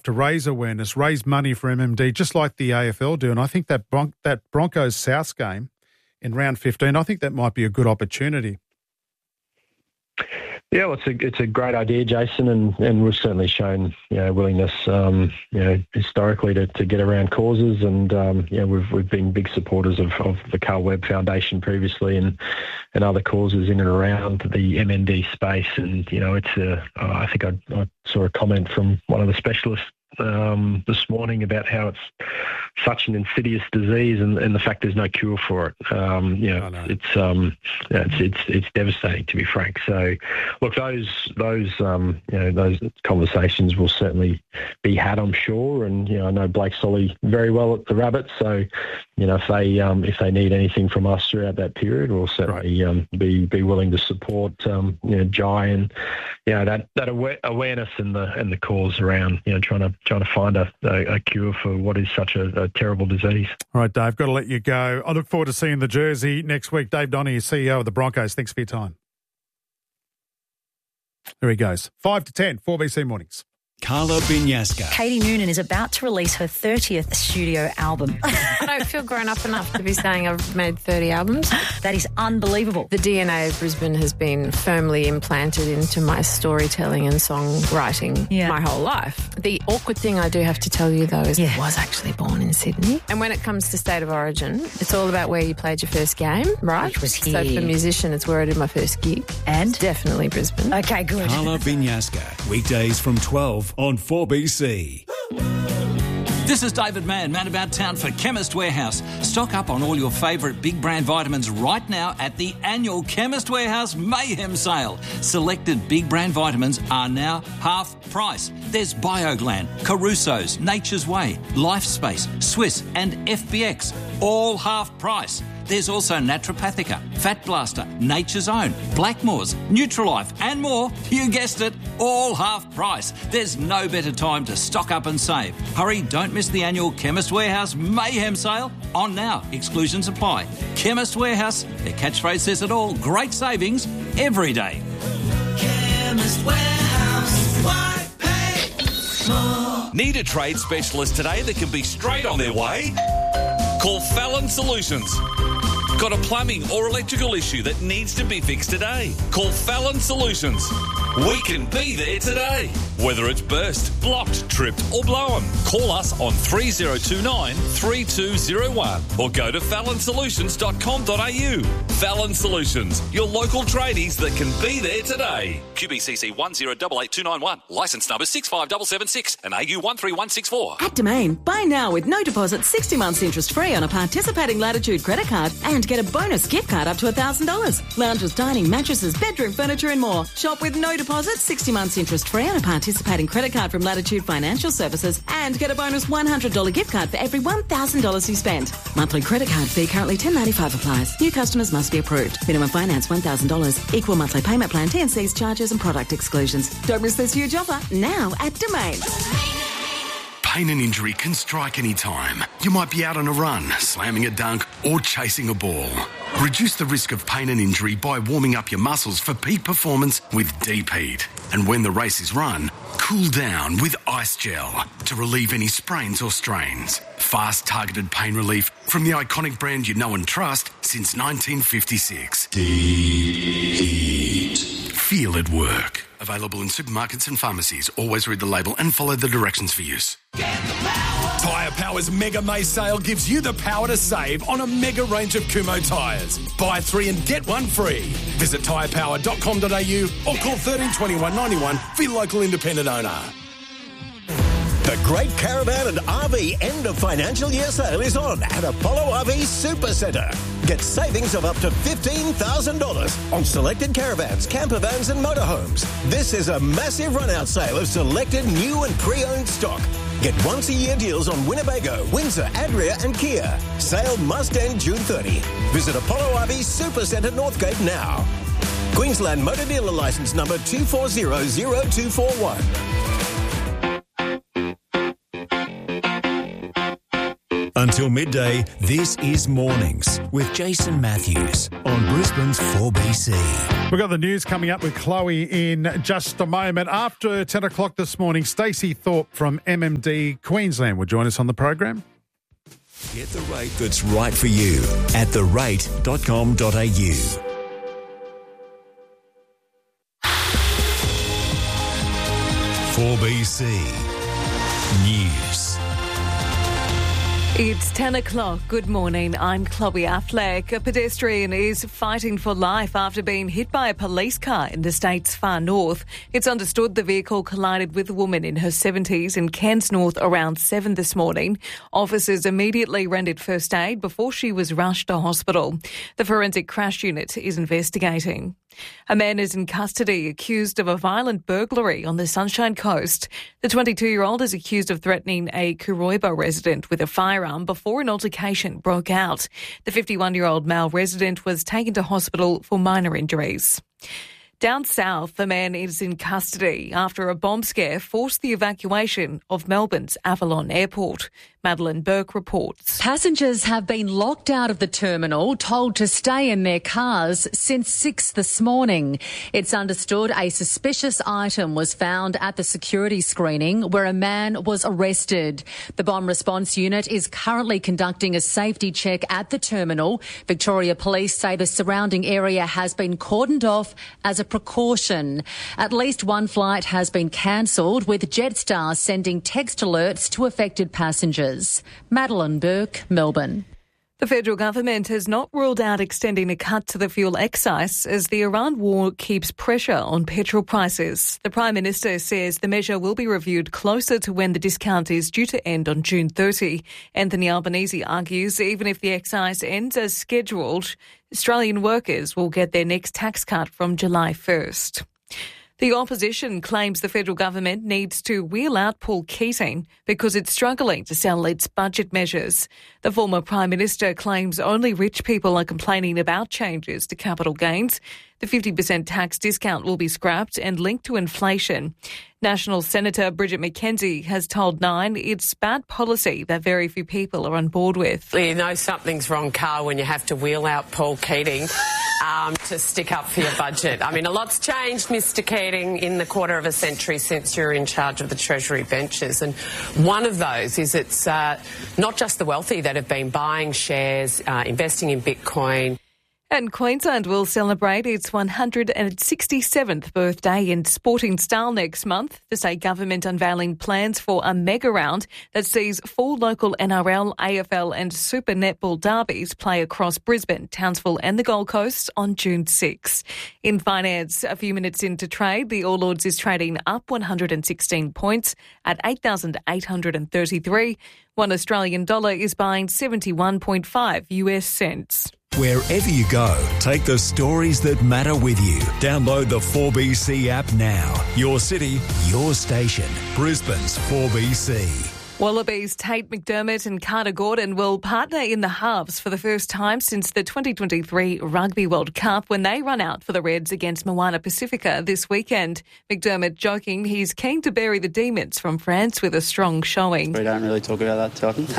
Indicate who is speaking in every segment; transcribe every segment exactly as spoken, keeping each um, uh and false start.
Speaker 1: to raise awareness, raise money for M M D, just like the A F L do. And I think that Bron- that Broncos South game in round fifteen, I think that might be a good opportunity.
Speaker 2: Yeah, well, it's a it's a great idea, Jason, and, and we've certainly shown you know willingness, um, you know, historically to, to get around causes, and um, you know we've we've been big supporters of, of the Carl Webb Foundation previously, and and other causes in and around the M N D space, and you know it's a I think I, I saw a comment from one of the specialists um, this morning about how it's such an insidious disease, and, and the fact there's no cure for it. Um, you know, know. it's um, yeah, it's it's it's devastating, to be frank. So, look, those those um, you know those conversations will certainly be had, I'm sure. And you know, I know Blake Solly very well at the Rabbits, so you know, if they um, if they need anything from us throughout that period, we'll certainly right. um, be be willing to support um, you know Jai and you know that that aware, awareness and the and the cause around you know trying to trying to find a, a, a cure for what is such a, a terrible disease.
Speaker 1: All right, Dave, got to let you go. I look forward to seeing the jersey next week. Dave Donahue, C E O of the Broncos. Thanks for your time. There he goes. Five to ten, four B C Mornings.
Speaker 3: Carla Binyasca.
Speaker 4: Katie Noonan is about to release her thirtieth studio album.
Speaker 5: I don't feel grown up enough to be saying I've made thirty albums.
Speaker 4: That is unbelievable.
Speaker 5: The D N A of Brisbane has been firmly implanted into my storytelling and songwriting
Speaker 4: yeah.
Speaker 5: my whole life. The awkward thing I do have to tell you, though, is yeah. I was actually born in Sydney. And when it comes to State of Origin, it's all about where you played your first game, right?
Speaker 4: Which was here.
Speaker 5: So for a musician, it's where I did my first gig.
Speaker 4: And?
Speaker 5: It's definitely Brisbane.
Speaker 4: Okay, good.
Speaker 3: Carla Binyasca. Weekdays from twelve on four B C.
Speaker 6: This is David Mann, man about town for Chemist Warehouse. Stock up on all your favourite big brand vitamins right now at the annual Chemist Warehouse Mayhem Sale. Selected big brand vitamins are now half price. There's Bioglan, Caruso's, Nature's Way, LifeSpace, Swiss and F B X, all half price. There's also Naturopathica, Fat Blaster, Nature's Own, Blackmore's, Nutrilife and more. You guessed it, all half price. There's no better time to stock up and save. Hurry, don't miss the annual Chemist Warehouse Mayhem Sale. On now, exclusions apply. Chemist Warehouse, their catchphrase says it all. Great savings every day.
Speaker 7: Chemist Warehouse, why pay more?
Speaker 8: Need a trade specialist today that can be straight on their way? Call Fallon Solutions. Got a plumbing or electrical issue that needs to be fixed today? Call Fallon Solutions. We can be there today. Whether it's burst, blocked, tripped or blown, call us on three oh two nine, three two oh one or go to fallon solutions dot com dot a u. Fallon Solutions, your local tradies that can be there today. Q B C C one zero eight eight two nine one, licence number six five seven seven six and A U one three one six four.
Speaker 9: At Domain, buy now with no deposit, sixty months interest free on a participating Latitude credit card and get a bonus gift card up to one thousand dollars. Lounges, dining, mattresses, bedroom furniture and more. Shop with no deposit, sixty months interest free on a participating credit card from Latitude Financial Services and get a bonus one hundred dollars gift card for every one thousand dollars you spend. Monthly credit card fee currently ten ninety-five applies. New customers must be approved. Minimum finance one thousand dollars. Equal monthly payment plan, T and C's, charges and product exclusions. Don't miss this huge offer now at Domain.
Speaker 10: Pain and injury can strike any time. You might be out on a run, slamming a dunk or chasing a ball. Reduce the risk of pain and injury by warming up your muscles for peak performance with Deep Heat. And when the race is run, cool down with Ice Gel to relieve any sprains or strains. Fast, targeted pain relief from the iconic brand you know and trust since nineteen fifty-six. Deep Heat. Feel it work. Available in supermarkets and pharmacies. Always read the label and follow the directions for use.
Speaker 11: Tyre Power's Mega May sale gives you the power to save on a mega range of Kumho tyres. Buy three and get one free. Visit tyre power dot com dot a u or call thirteen twenty-one ninety-one for your local independent owner.
Speaker 12: The Great Caravan and R V End of Financial Year sale is on at Apollo R V Super Centre. Get savings of up to fifteen thousand dollars on selected caravans, camper vans and motorhomes. This is a massive run-out sale of selected new and pre-owned stock. Get once-a-year deals on Winnebago, Windsor, Adria and Kia. Sale must end June thirtieth. Visit Apollo R V Super Centre Northgate now. Queensland Motor Dealer Licence number two four zero zero two four one.
Speaker 3: Until midday, this is Mornings with Jason Matthews on Brisbane's four B C.
Speaker 1: We've got the news coming up with Chloe in just a moment. After ten o'clock this morning, Stacey Thorpe from M M D Queensland will join us on the program.
Speaker 3: Get the rate that's right for you at the rate dot com dot a u. four B C News.
Speaker 13: It's ten o'clock. Good morning. I'm Chloe Affleck. A pedestrian is fighting for life after being hit by a police car in the state's far north. It's understood the vehicle collided with a woman in her seventies in Cairns North around seven this morning. Officers immediately rendered first aid before she was rushed to hospital. The forensic crash unit is investigating. A man is in custody accused of a violent burglary on the Sunshine Coast. The twenty-two-year-old is accused of threatening a Kuroiba resident with a firearm before an altercation broke out. The fifty-one-year-old male resident was taken to hospital for minor injuries. Down south, a man is in custody after a bomb scare forced the evacuation of Melbourne's Avalon Airport. Madeline Burke reports.
Speaker 14: Passengers have been locked out of the terminal, told to stay in their cars since six this morning. It's understood a suspicious item was found at the security screening where a man was arrested. The bomb response unit is currently conducting a safety check at the terminal. Victoria Police say the surrounding area has been cordoned off as a precaution. At least one flight has been cancelled, with Jetstar sending text alerts to affected passengers. Madeline Burke, Melbourne.
Speaker 13: The federal government has not ruled out extending a cut to the fuel excise as the Iran war keeps pressure on petrol prices. The Prime Minister says the measure will be reviewed closer to when the discount is due to end on June thirtieth. Anthony Albanese argues even if the excise ends as scheduled, Australian workers will get their next tax cut from July first. The opposition claims the federal government needs to wheel out Paul Keating because it's struggling to sell its budget measures. The former Prime Minister claims only rich people are complaining about changes to capital gains. The fifty percent tax discount will be scrapped and linked to inflation. National Senator Bridget McKenzie has told Nine it's bad policy that very few people are on board with.
Speaker 15: You know something's wrong, Carl, when you have to wheel out Paul Keating um, to stick up for your budget. I mean, a lot's changed, Mister Keating, in the quarter of a century since you're in charge of the Treasury benches. And one of those is it's uh, not just the wealthy that have been buying shares, uh, investing in Bitcoin.
Speaker 13: And Queensland will celebrate its one hundred sixty-seventh birthday in sporting style next month. The state government unveiling plans for a mega round that sees four local N R L, A F L and Super Netball derbies play across Brisbane, Townsville and the Gold Coast on June sixth. In finance, a few minutes into trade, the All Ords is trading up one hundred sixteen points at eight thousand eight hundred thirty-three. One Australian dollar is buying seventy-one point five U S cents.
Speaker 3: Wherever you go, take the stories that matter with you. Download the four B C app now. Your city, your station. Brisbane's four B C.
Speaker 13: Wallabies Tate McDermott and Carter Gordon will partner in the halves for the first time since the twenty twenty-three Rugby World Cup when they run out for the Reds against Moana Pacifica this weekend. McDermott joking he's keen to bury the Demons from France with a strong showing.
Speaker 16: We don't really talk about that too often.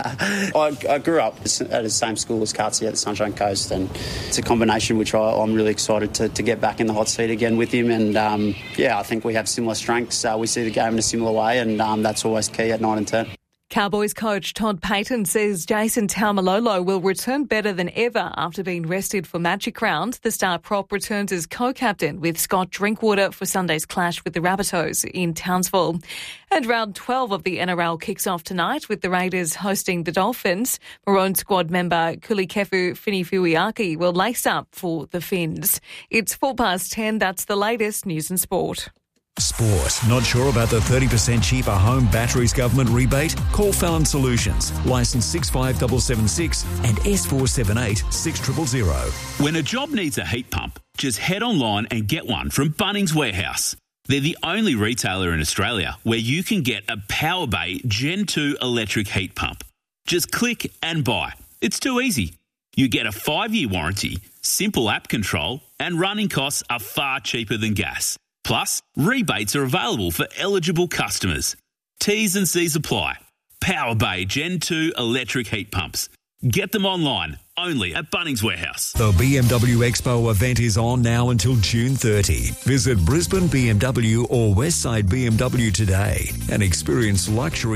Speaker 16: I, I grew up at the same school as Cartsy at the Sunshine Coast, and it's a combination which I, I'm really excited to, to get back in the hot seat again with him. And um, yeah, I think we have similar strengths. Uh, we see the game in a similar way, and um, that's always key at nine and ten.
Speaker 13: Cowboys coach Todd Payton says Jason Taumalolo will return better than ever after being rested for Magic Round. The star prop returns as co-captain with Scott Drinkwater for Sunday's clash with the Rabbitohs in Townsville. And round twelve of the N R L kicks off tonight with the Raiders hosting the Dolphins. Maroon squad member Kulikefu Finifuiaki will lace up for the Finns. It's four past ten. That's the latest news and sport.
Speaker 3: Sport. Not sure about the thirty percent cheaper home batteries government rebate? Call Fallon Solutions. Licence six five seven seven six and S four seven eight six zero zero zero.
Speaker 17: When a job needs a heat pump, just head online and get one from Bunnings Warehouse. They're the only retailer in Australia where you can get a PowerBay Gen two electric heat pump. Just click and buy. It's too easy. You get a five-year warranty, simple app control, and running costs are far cheaper than gas. Plus, rebates are available for eligible customers. T's and C's apply. Power Bay Gen two electric heat pumps. Get them online, only at Bunnings Warehouse.
Speaker 3: The B M W Expo event is on now until June thirtieth. Visit Brisbane B M W or Westside B M W today and experience luxury